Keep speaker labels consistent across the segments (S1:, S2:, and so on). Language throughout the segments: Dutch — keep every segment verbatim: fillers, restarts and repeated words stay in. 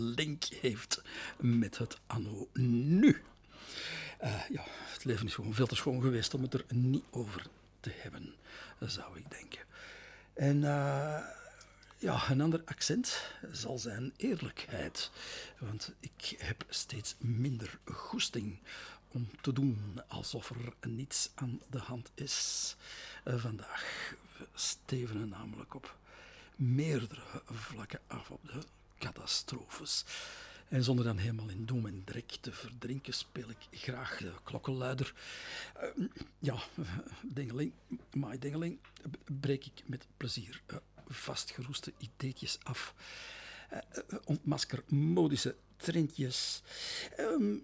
S1: link heeft met het anno nu. Uh, ja, het leven is gewoon veel te schoon geweest om het er niet over te hebben, zou ik denken. En uh, ja, een ander accent zal zijn eerlijkheid. Want ik heb steeds minder goesting om te doen alsof er niets aan de hand is. Uh, vandaag we stevenen namelijk op meerdere vlakken af op de catastrofes. En zonder dan helemaal in doem en drek te verdrinken, speel ik graag de klokkenluider. Uh, ja, dingeling, my dingeling, breek ik met plezier uh, vastgeroeste ideetjes af. Uh, uh, ontmasker modische trendjes. Um,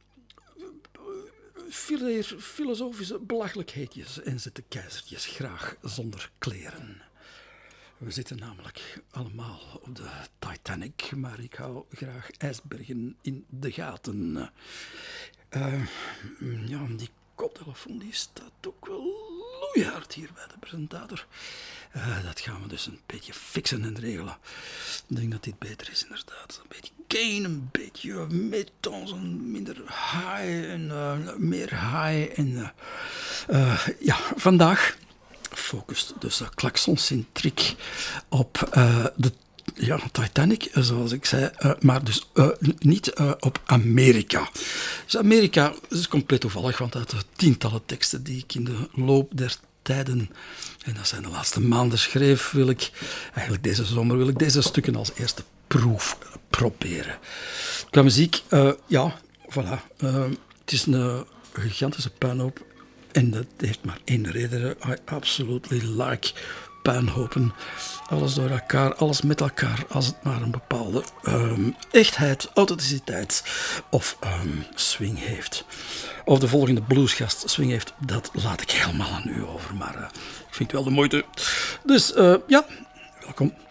S1: fileer filosofische belachelijkheidjes en zet de keizertjes graag zonder kleren. We zitten namelijk allemaal op de Titanic, maar ik hou graag ijsbergen in de gaten. Uh, ja, die koptelefoon die staat ook wel loeihard hier bij de presentator. Uh, dat gaan we dus een beetje fixen en regelen. Ik denk dat dit beter is, inderdaad. Een beetje gain, een beetje metons, een minder high en uh, meer high. En, uh, uh, ja, vandaag focust dus uh, klaksoncentriek op uh, de ja, Titanic, zoals ik zei, uh, maar dus uh, niet uh, op Amerika. Dus Amerika is compleet toevallig, want uit de tientallen teksten die ik in de loop der tijden, en dat zijn de laatste maanden, schreef, wil ik, eigenlijk deze zomer, wil ik deze stukken als eerste proef proberen. Qua muziek, uh, ja, voilà. Uh, het is een uh, gigantische puinhoop. En dat heeft maar één reden. I absolutely like puinhopen. Alles door elkaar, alles met elkaar. Als het maar een bepaalde um, echtheid, authenticiteit of um, swing heeft. Of de volgende bluesgast swing heeft, dat laat ik helemaal aan u over. Maar uh, ik vind het wel de moeite. Dus uh, ja, welkom.